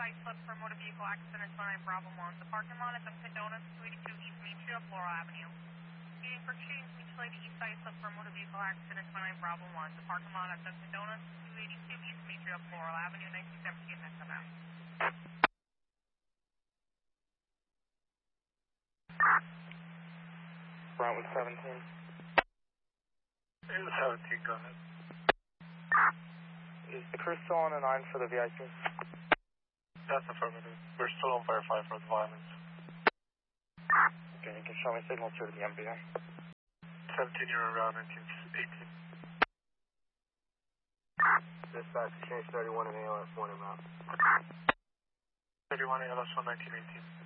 side slip for motor vehicle accident 29 Bravo 1. The parking lot at Dunkin' Donuts, 282 East Main Street, Floral Avenue. Speeding for exchange, mutual aid east side slip for motor vehicle accident 29 Bravo 1. The parking lot at Dunkin' Donuts, 282 East Main Street, Floral Avenue, 1917 SFM. Brentwood 17. In the 17, go ahead. Is the crew still on a 9 for the VIP? That's affirmative. We're still on verify for the violence. Okay, you can show me signals through to the MBA. 17, you're around 1918. Dispatch, change 31 and ALS 1 in route. 31 ALS 1, 1918.